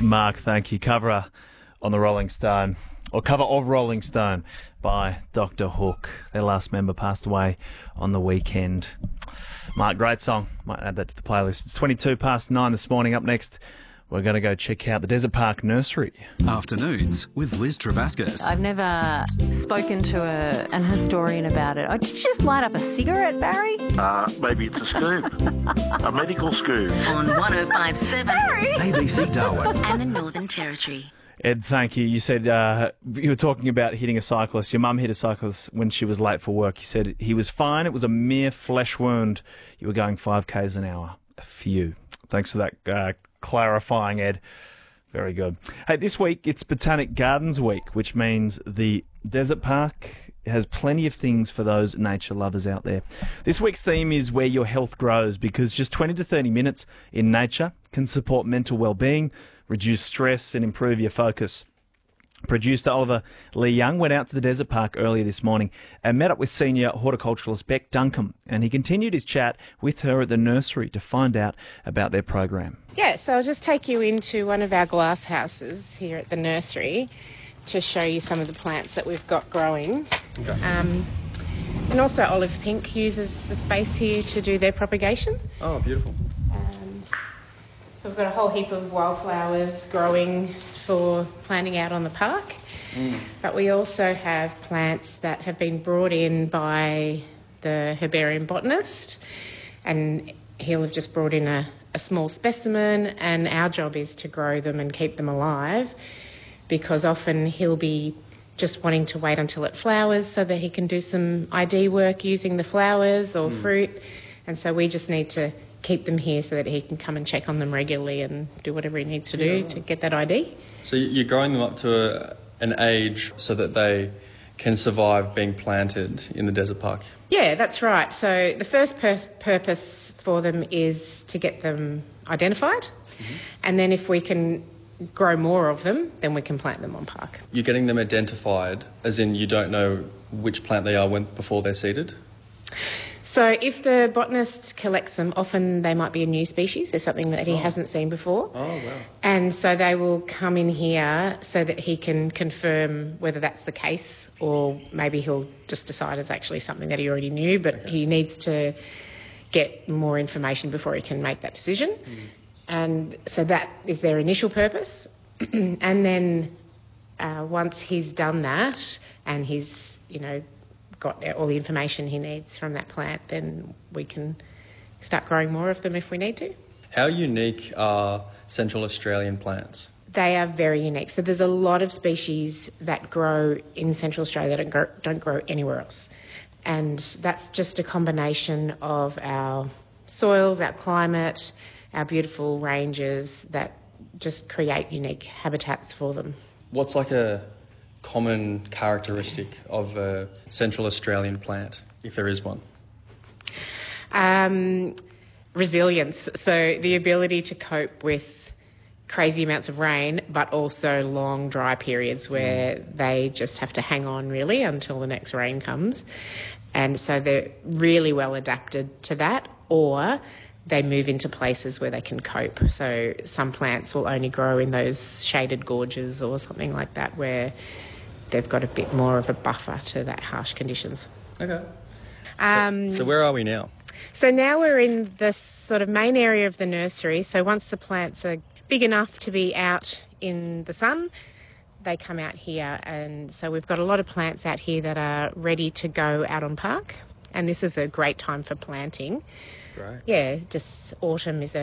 Mark, thank you. Cover on the Rolling Stone, or cover of Rolling Stone by Dr. Hook. Their last member passed away on the weekend. Mark, great song. Might add that to the playlist. It's 9:22 this morning. Up next, we're going to go check out the Desert Park Nursery. Afternoons with Liz Travascus. I've never spoken to an historian about it. Did you just light up a cigarette, Barry? Maybe it's a scoop. A medical scoop. On 105.7 ABC Darwin. and the Northern Territory. Ed, thank you. You said you were talking about hitting a cyclist. Your mum hit a cyclist when she was late for work. You said he was fine. It was a mere flesh wound. You were going 5 k's an hour. A few. Thanks for that clarifying, Ed. Very good. Hey, this week it's Botanic Gardens Week, which means the Desert Park has plenty of things for those nature lovers out there. This week's theme is where your health grows, because just 20 to 30 minutes in nature can support mental well-being, reduce stress and improve your focus. Producer Oliver Lee Young went out to the Desert Park earlier this morning and met up with senior horticulturalist Beck Duncombe, and he continued his chat with her at the nursery to find out about their program. Yeah, so I'll just take you into one of our glass houses here at the nursery to show you some of the plants that we've got growing. Okay. And also Olive Pink uses the space here to do their propagation. Oh, beautiful. So we've got a whole heap of wildflowers growing for planting out on the park. But we also have plants that have been brought in by the herbarium botanist, and he'll have just brought in a small specimen, and our job is to grow them and keep them alive, because often he'll be just wanting to wait until it flowers so that he can do some ID work using the flowers or fruit. And so we just need to keep them here so that he can come and check on them regularly and do whatever he needs to do to get that ID. So you're growing them up to an age so that they can survive being planted in the desert park? Yeah, that's right. So the first purpose for them is to get them identified, and then if we can grow more of them, then we can plant them on park. You're getting them identified, as in you don't know which plant they are before they're seeded? So if the botanist collects them, often they might be a new species. There's something that he hasn't seen before. Oh, wow. And so they will come in here so that he can confirm whether that's the case, or maybe he'll just decide it's actually something that he already knew, but he needs to get more information before he can make that decision. And so that is their initial purpose. And then once he's done that and he's, got all the information he needs from that plant, then we can start growing more of them if we need to. How unique are Central Australian plants? They are very unique. So there's a lot of species that grow in Central Australia that don't grow anywhere else. And that's just a combination of our soils, our climate, our beautiful ranges that just create unique habitats for them. What's like a common characteristic of a Central Australian plant, if there is one? Resilience. So the ability to cope with crazy amounts of rain, but also long dry periods where they just have to hang on really until the next rain comes. And so they're really well adapted to that, or they move into places where they can cope. So some plants will only grow in those shaded gorges or something like that, where they've got a bit more of a buffer to that harsh conditions. Okay. So where are we now? So now we're in the sort of main area of the nursery. So once the plants are big enough to be out in the sun, they come out here. And so we've got a lot of plants out here that are ready to go out on park. And this is a great time for planting. Right. Yeah, just autumn is a